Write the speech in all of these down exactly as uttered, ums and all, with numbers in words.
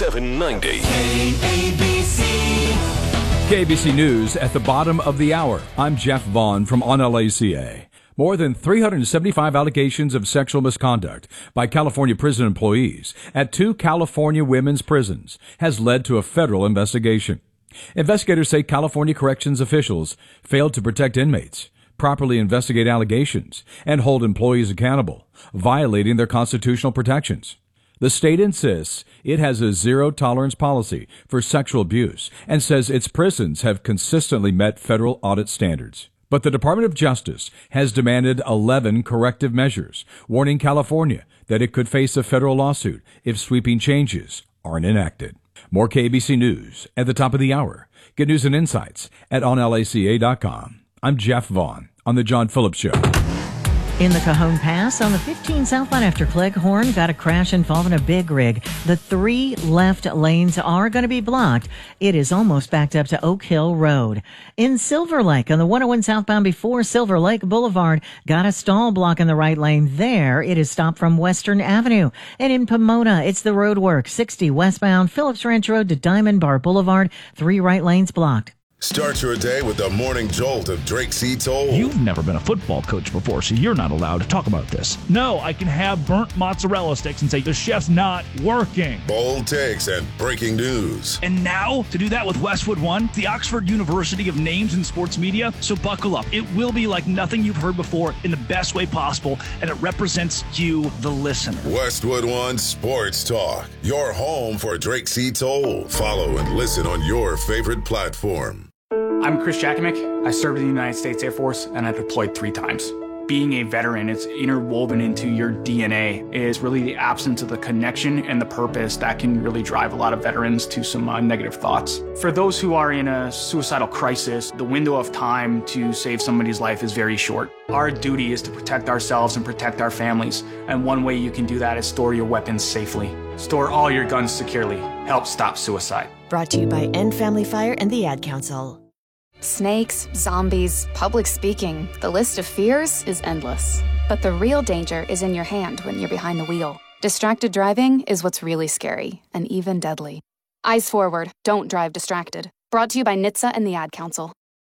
seven ninety. K A B C. K A B C News at the bottom of the hour. I'm Jeff Vaughn from On L A C A. More than three hundred seventy-five allegations of sexual misconduct by California prison employees at two California women's prisons has led to a federal investigation. Investigators say California corrections officials failed to protect inmates, properly investigate allegations, and hold employees accountable, violating their constitutional protections. The state insists it has a zero-tolerance policy for sexual abuse and says its prisons have consistently met federal audit standards. But the Department of Justice has demanded eleven corrective measures, warning California that it could face a federal lawsuit if sweeping changes aren't enacted. More K A B C News at the top of the hour. Get news and insights at on L A C A dot com. I'm Jeff Vaughn on The John Phillips Show. In the Cajon Pass on the fifteen southbound after Cleghorn, got a crash involving a big rig. The three left lanes are going to be blocked. It is almost backed up to Oak Hill Road. In Silver Lake on the one oh one southbound before Silver Lake Boulevard, got a stall block in the right lane there. It is stopped from Western Avenue. And in Pomona, it's the roadwork, sixty westbound Phillips Ranch Road to Diamond Bar Boulevard, three right lanes blocked. Start your day with the morning jolt of Drake C. Toll. You've never been a football coach before, so you're not allowed to talk about this. No, I can have burnt mozzarella sticks and say the chef's not working. Bold takes and breaking news. And now, to do that with Westwood One, the Oxford University of Names in Sports Media. So buckle up. It will be like nothing you've heard before in the best way possible, and it represents you, the listener. Westwood One Sports Talk, your home for Drake C. Toll. Follow and listen on your favorite platform. I'm Chris Jakimick. I served in the United States Air Force, and I deployed three times. Being a veteran, it's interwoven into your D N A. It is really the absence of the connection and the purpose that can really drive a lot of veterans to some uh, negative thoughts. For those who are in a suicidal crisis, the window of time to save somebody's life is very short. Our duty is to protect ourselves and protect our families, and one way you can do that is store your weapons safely. Store all your guns securely. Help stop suicide. Brought to you by End Family Fire and the Ad Council. Snakes, zombies, public speaking, the list of fears is endless. But the real danger is in your hand when you're behind the wheel. Distracted driving is what's really scary and even deadly. Eyes forward, don't drive distracted. Brought to you by N H T S A and the Ad Council.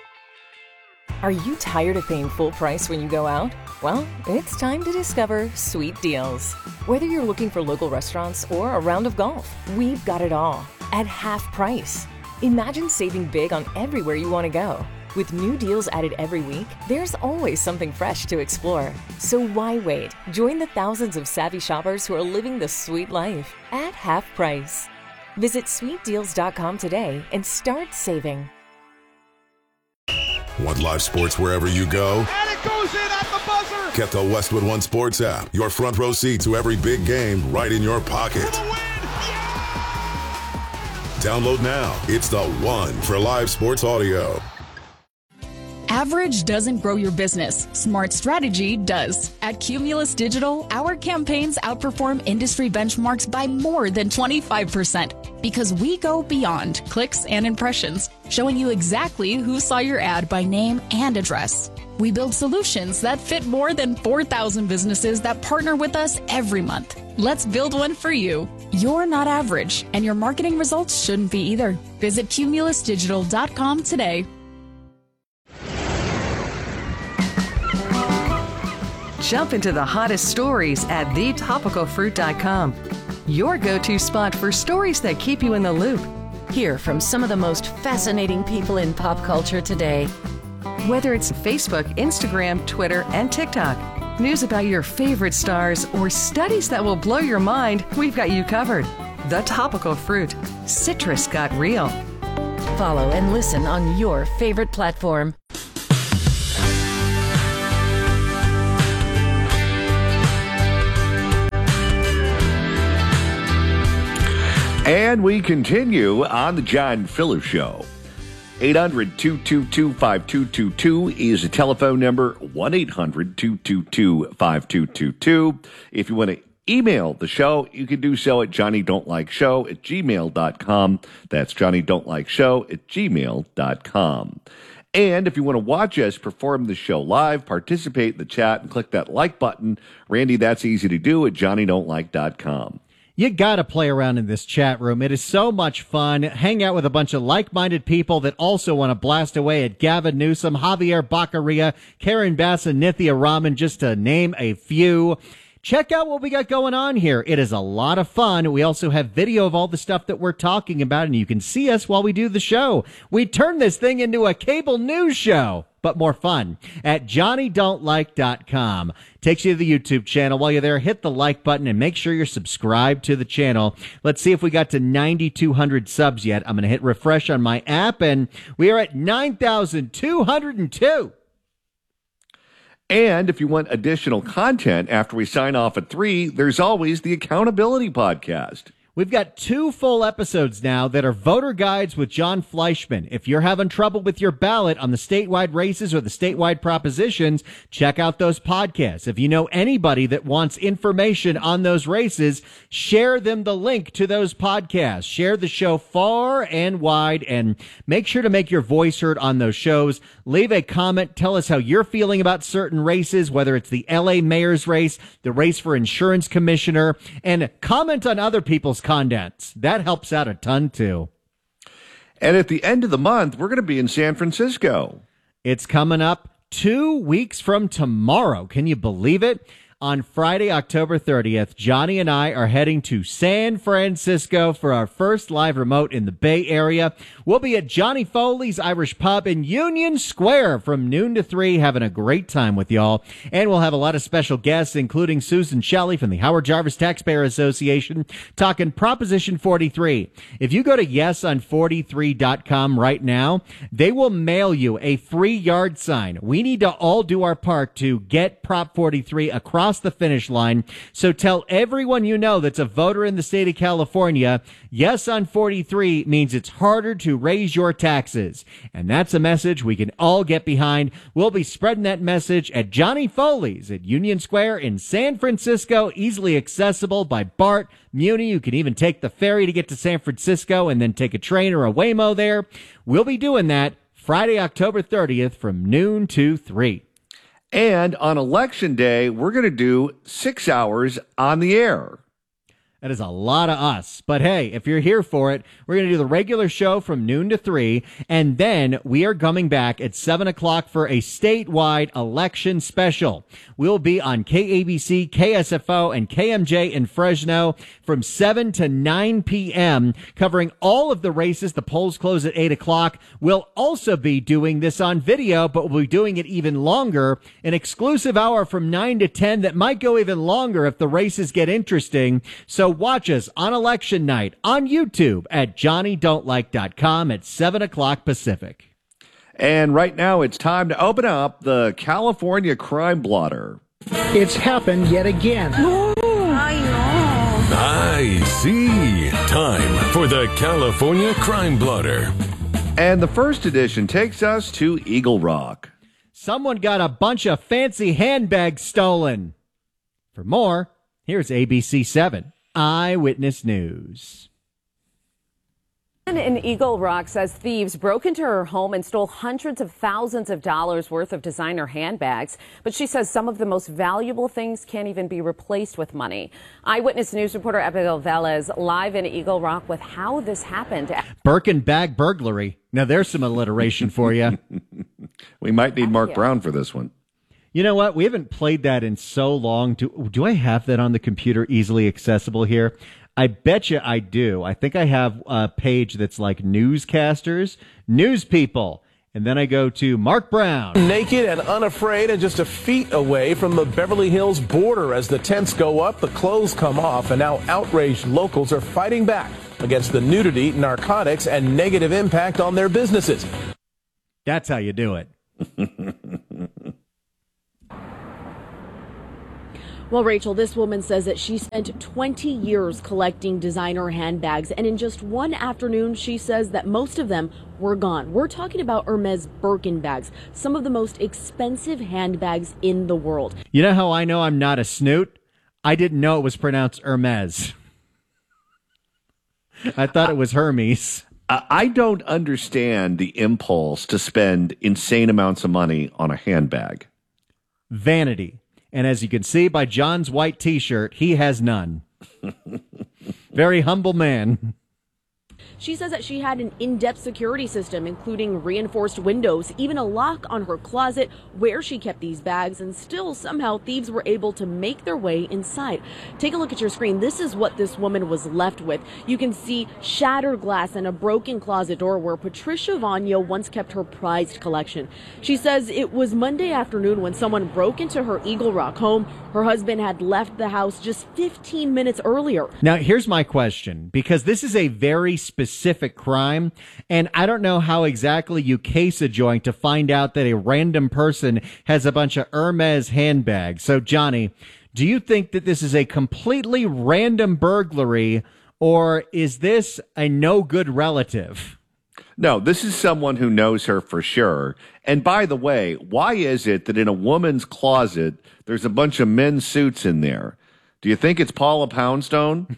Are you tired of paying full price when you go out? Well, it's time to discover Sweet Deals. Whether you're looking for local restaurants or a round of golf, we've got it all at half price. Imagine saving big on everywhere you want to go. With new deals added every week, there's always something fresh to explore. So why wait? Join the thousands of savvy shoppers who are living the sweet life at half price. Visit sweet deals dot com today and start saving. Want live sports wherever you go? And it goes in at the buzzer! Get the Westwood One Sports app. Your front row seat to every big game right in your pocket. Download now. It's the one for live sports audio. Average doesn't grow your business. Smart strategy does. At Cumulus Digital, our campaigns outperform industry benchmarks by more than twenty-five percent because we go beyond clicks and impressions, showing you exactly who saw your ad by name and address. We build solutions that fit more than four thousand businesses that partner with us every month. Let's build one for you. You're not average, and your marketing results shouldn't be either. Visit cumulus digital dot com today. Jump into the hottest stories at the topical fruit dot com. Your go-to spot for stories that keep you in the loop. Hear from some of the most fascinating people in pop culture today. Whether it's Facebook, Instagram, Twitter, and TikTok, news about your favorite stars, or studies that will blow your mind, we've got you covered. The Topical Fruit. Citrus got real. Follow and listen on your favorite platform. And we continue on the John Phillips Show. eight hundred, two two two, five two two two is the telephone number, one eight hundred, two two two, five two two two. If you want to email the show, you can do so at johnny don't like show at gmail dot com. That's johnny don't like show at gmail dot com. And if you want to watch us perform the show live, participate in the chat, and click that like button, Randy, that's easy to do at johnny don't like dot com. You got to play around in this chat room. It is so much fun. Hang out with a bunch of like-minded people that also want to blast away at Gavin Newsom, Javier Baccaria, Karen Bass, and Nithya Raman, just to name a few. Check out what we got going on here. It is a lot of fun. We also have video of all the stuff that we're talking about, and you can see us while we do the show. We turn this thing into a cable news show, but more fun, at Johnny Don't Like dot com. Takes you to the YouTube channel. While you're there, hit the like button and make sure you're subscribed to the channel. Let's see if we got to ninety-two hundred subs yet. I'm going to hit refresh on my app, and we are at nine thousand two hundred two. And if you want additional content after we sign off at three, there's always the Accountability Podcast. We've got two full episodes now that are voter guides with John Fleischman. If you're having trouble with your ballot on the statewide races or the statewide propositions, check out those podcasts. If you know anybody that wants information on those races, share them the link to those podcasts. Share the show far and wide, and make sure to make your voice heard on those shows. Leave a comment. Tell us how you're feeling about certain races, whether it's the L A mayor's race, the race for insurance commissioner, and comment on other people's contents. That helps out a ton too. And at the end of the month, we're going to be in San Francisco. It's coming up two weeks from tomorrow. Can you believe it? On Friday, October thirtieth, Johnny and I are heading to San Francisco for our first live remote in the Bay Area. We'll be at Johnny Foley's Irish Pub in Union Square from noon to three, having a great time with y'all. And we'll have a lot of special guests, including Susan Shelley from the Howard Jarvis Taxpayer Association, talking Proposition forty-three. If you go to yes on forty-three dot com right now, they will mail you a free yard sign. We need to all do our part to get Prop forty-three across the finish line. So tell everyone you know that's a voter in the state of California, yes on forty-three means it's harder to raise your taxes. And that's a message we can all get behind. We'll be spreading that message at Johnny Foley's at Union Square in San Francisco, easily accessible by BART, Muni. You can even take the ferry to get to San Francisco and then take a train or a Waymo there. We'll be doing that Friday, October thirtieth from noon to three. And on Election Day, we're going to do six hours on the air. That is a lot of us. But hey, if you're here for it, we're going to do the regular show from noon to three. And then we are coming back at seven o'clock for a statewide election special. We'll be on K A B C, K S F O, and K M J in Fresno from seven to nine p.m., covering all of the races. The polls close at eight o'clock. We'll also be doing this on video, but we'll be doing it even longer. An exclusive hour from nine to ten that might go even longer if the races get interesting. So watch us on election night on YouTube at Johnny Don't Like dot com at seven o'clock Pacific. And right now it's time to open up the California Crime Blotter. It's happened yet again. No, I know. I see. Time for the California Crime Blotter. And the first edition takes us to Eagle Rock. Someone got a bunch of fancy handbags stolen. For more, here's A B C seven. Eyewitness News. In Eagle Rock says thieves broke into her home and stole hundreds of thousands of dollars worth of designer handbags. But she says some of the most valuable things can't even be replaced with money. Eyewitness News reporter Abigail Velez live in Eagle Rock with how this happened. Birkin bag burglary. Now there's some alliteration for you. We might need Mark Brown for this one. You know what? We haven't played that in so long. Do, do I have that on the computer easily accessible here? I bet you I do. I think I have a page that's like newscasters, news people. And then I go to Mark Brown. Naked and unafraid and just a feet away from the Beverly Hills border. As the tents go up, the clothes come off. And now outraged locals are fighting back against the nudity, narcotics, and negative impact on their businesses. That's how you do it. Well, Rachel, this woman says that she spent twenty years collecting designer handbags, and in just one afternoon, she says that most of them were gone. We're talking about Hermes Birkin bags, some of the most expensive handbags in the world. You know how I know I'm not a snoot? I didn't know it was pronounced Hermes. I thought it was Hermes. I don't understand the impulse to spend insane amounts of money on a handbag. Vanity. And as you can see by John's white T-shirt, he has none. Very humble man. She says that she had an in-depth security system, including reinforced windows, even a lock on her closet where she kept these bags, and still somehow thieves were able to make their way inside. Take a look at your screen. This is what this woman was left with. You can see shattered glass and a broken closet door where Patricia Vagno once kept her prized collection. She says it was Monday afternoon when someone broke into her Eagle Rock home. Her husband had left the house just fifteen minutes earlier. Now, here's my question, because this is a very specific crime, and I don't know how exactly you case a joint to find out that a random person has a bunch of Hermes handbags. So, Johnny, do you think that this is a completely random burglary, or is this a no good relative? No, this is someone who knows her for sure. And by the way, why is it that in a woman's closet, there's a bunch of men's suits in there? Do you think it's Paula Poundstone?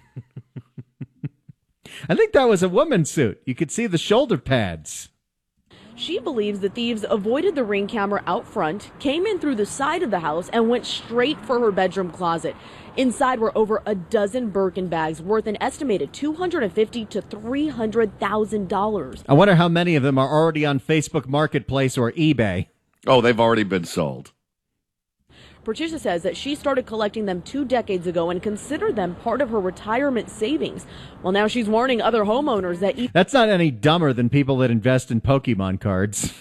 I think that was a woman's suit. You could see the shoulder pads. She believes the thieves avoided the Ring camera out front, came in through the side of the house, and went straight for her bedroom closet. Inside were over a dozen Birkin bags worth an estimated two hundred fifty thousand to three hundred thousand dollars. I wonder how many of them are already on Facebook Marketplace or eBay. Oh, they've already been sold. Patricia says that she started collecting them two decades ago and considered them part of her retirement savings. Well, now she's warning other homeowners that... E- That's not any dumber than people that invest in Pokemon cards.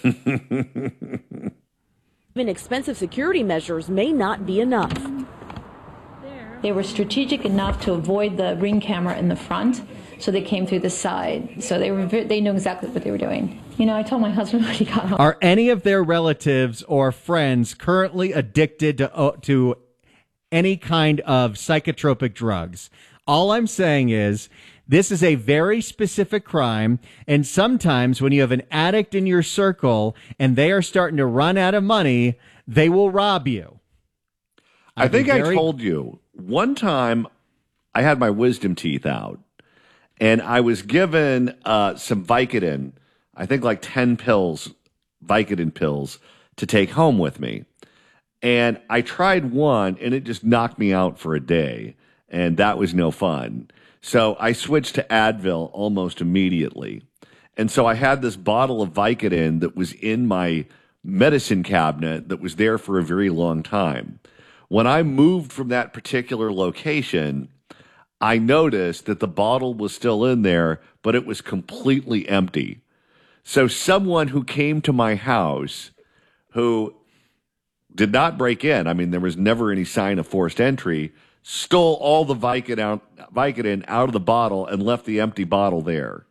Even expensive security measures may not be enough. They were strategic enough to avoid the Ring camera in the front, so they came through the side. So they were they knew exactly what they were doing. You know, I told my husband when he got home. Are any of their relatives or friends currently addicted to uh, to any kind of psychotropic drugs? All I'm saying is this is a very specific crime, and sometimes when you have an addict in your circle and they are starting to run out of money, they will rob you. I think very- I very- told you one time I had my wisdom teeth out, and I was given uh, some Vicodin, I think like ten pills, Vicodin pills, to take home with me. And I tried one, and it just knocked me out for a day, and that was no fun. So I switched to Advil almost immediately. And so I had this bottle of Vicodin that was in my medicine cabinet that was there for a very long time. When I moved from that particular location, I noticed that the bottle was still in there, but it was completely empty. So someone who came to my house who did not break in, I mean, there was never any sign of forced entry, stole all the Vicodin out, Vicodin out of the bottle and left the empty bottle there.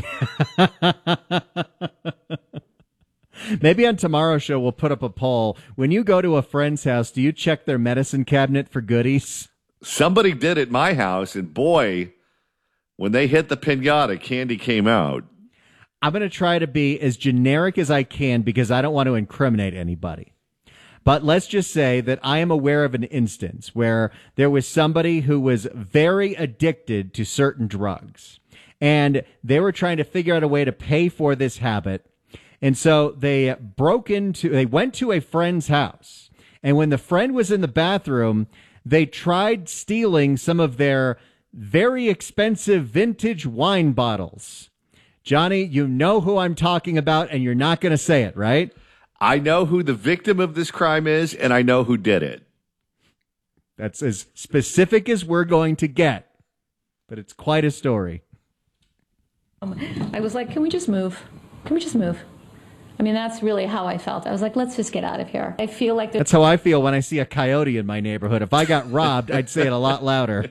Maybe on tomorrow's show, we'll put up a poll. When you go to a friend's house, do you check their medicine cabinet for goodies? Somebody did at my house, and boy, when they hit the pinata, candy came out. I'm going to try to be as generic as I can because I don't want to incriminate anybody. But let's just say that I am aware of an instance where there was somebody who was very addicted to certain drugs, and they were trying to figure out a way to pay for this habit. And so they broke into, they went to a friend's house. And when the friend was in the bathroom, they tried stealing some of their very expensive vintage wine bottles. Johnny, you know who I'm talking about, and you're not going to say it, right? I know who the victim of this crime is, and I know who did it. That's as specific as we're going to get, but it's quite a story. Um, I was like, can we just move? Can we just move? I mean, that's really how I felt. I was like, let's just get out of here. I feel like... That's how I feel when I see a coyote in my neighborhood. If I got robbed, I'd say it a lot louder.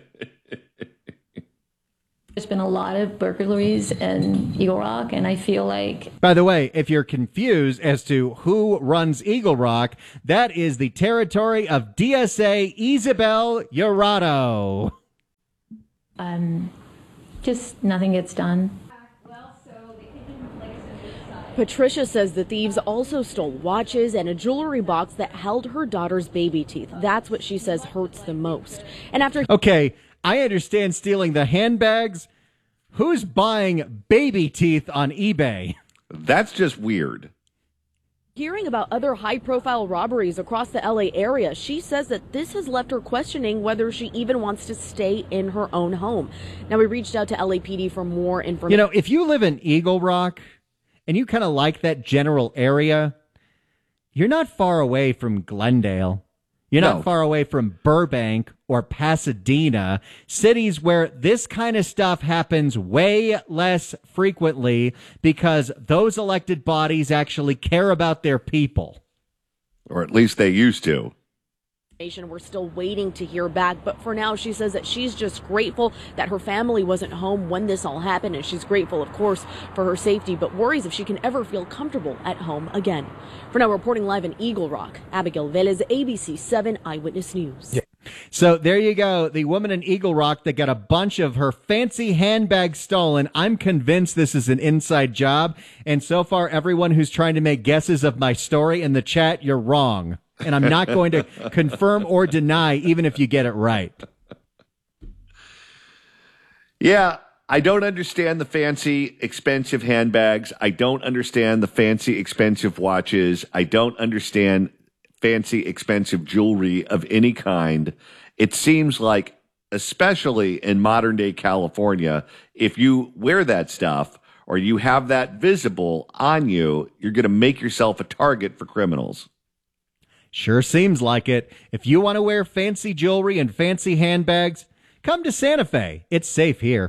There's been a lot of burglaries in Eagle Rock, and I feel like... By the way, if you're confused as to who runs Eagle Rock, that is the territory of D S A Isabel Jurado. Um, just nothing gets done. Patricia says the thieves also stole watches and a jewelry box that held her daughter's baby teeth. That's what she says hurts the most. And after... Okay, I understand stealing the handbags. Who's buying baby teeth on eBay? That's just weird. Hearing about other high-profile robberies across the L A area, she says that this has left her questioning whether she even wants to stay in her own home. Now, we reached out to L A P D for more information. You know, if you live in Eagle Rock and you kind of like that general area, you're not far away from Glendale. You're No. not far away from Burbank or Pasadena, cities where this kind of stuff happens way less frequently because those elected bodies actually care about their people. Or at least they used to. We're still waiting to hear back, but for now, she says that she's just grateful that her family wasn't home when this all happened, and she's grateful, of course, for her safety, but worries if she can ever feel comfortable at home again. For now, reporting live in Eagle Rock, Abigail Velez, A B C seven Eyewitness News. Yeah. So there you go. The woman in Eagle Rock that got a bunch of her fancy handbags stolen. I'm convinced this is an inside job. And so far, everyone who's trying to make guesses of my story in the chat, you're wrong. And I'm not going to confirm or deny, even if you get it right. Yeah, I don't understand the fancy, expensive handbags. I don't understand the fancy, expensive watches. I don't understand fancy, expensive jewelry of any kind. It seems like, especially in modern day California, if you wear that stuff or you have that visible on you, you're going to make yourself a target for criminals. Sure seems like it. If you want to wear fancy jewelry and fancy handbags, come to Santa Fe. It's safe here.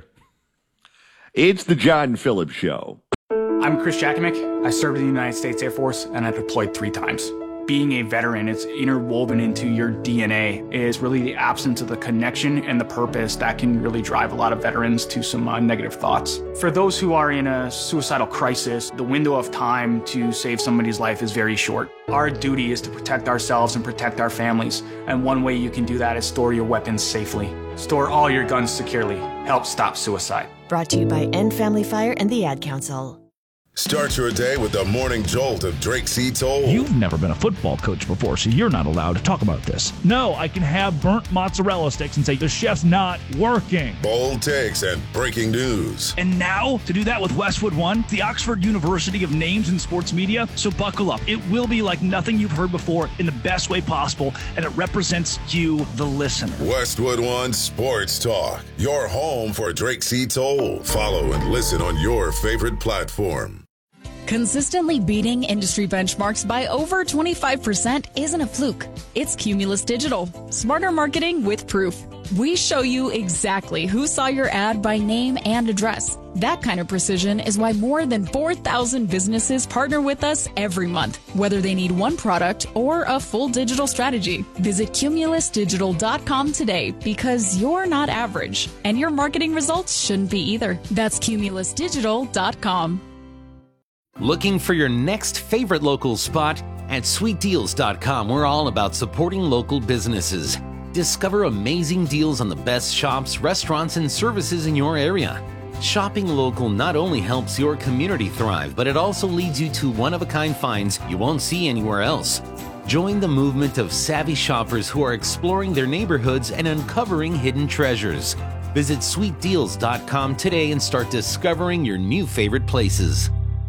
It's the John Phillips Show. I'm Chris Jakimick. I served in the United States Air Force and I deployed three times. Being a veteran, it's interwoven into your D N A, is really the absence of the connection and the purpose that can really drive a lot of veterans to some uh, negative thoughts. For those who are in a suicidal crisis, the window of time to save somebody's life is very short. Our duty is to protect ourselves and protect our families, and one way you can do that is store your weapons safely. Store all your guns securely. Help stop suicide. Brought to you by End Family Fire and the Ad Council. Start your day with the morning jolt of Drake C. Toll. You've never been a football coach before, so you're not allowed to talk about this. No, I can have burnt mozzarella sticks and say the chef's not working. Bold takes and breaking news. And now, to do that with Westwood One, the Oxford University of Names in Sports Media, so buckle up. It will be like nothing you've heard before in the best way possible, and it represents you, the listener. Westwood One Sports Talk, your home for Drake C. Toll. Follow and listen on your favorite platform. Consistently beating industry benchmarks by over twenty-five percent isn't a fluke. It's Cumulus Digital. Smarter marketing with proof. We show you exactly who saw your ad by name and address. That kind of precision is why more than four thousand businesses partner with us every month, whether they need one product or a full digital strategy. Visit cumulus digital dot com today because you're not average, and your marketing results shouldn't be either. That's cumulus digital dot com. Looking for your next favorite local spot? At sweet deals dot com, we're all about supporting local businesses. Discover amazing deals on the best shops, restaurants, and services in your area. Shopping local not only helps your community thrive, but it also leads you to one-of-a-kind finds you won't see anywhere else. Join the movement of savvy shoppers who are exploring their neighborhoods and uncovering hidden treasures. Visit sweet deals dot com today and start discovering your new favorite places.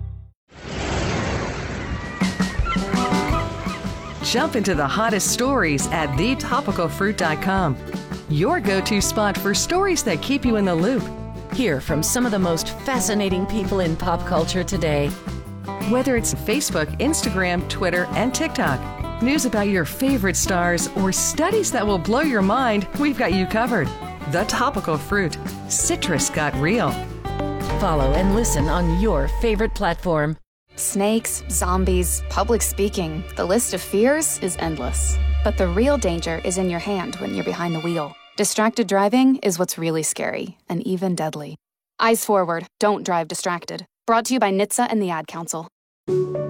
Jump into the hottest stories at the topical fruit dot com. Your go-to spot for stories that keep you in the loop. Hear from some of the most fascinating people in pop culture today. Whether it's Facebook, Instagram, Twitter, and TikTok, news about your favorite stars, or studies that will blow your mind, we've got you covered. The Topical Fruit. Citrus got real. Follow and listen on your favorite platform. Snakes, zombies, public speaking. The list of fears is endless. But the real danger is in your hand when you're behind the wheel. Distracted driving is what's really scary and even deadly. Eyes forward. Don't drive distracted. Brought to you by N H T S A and the Ad Council.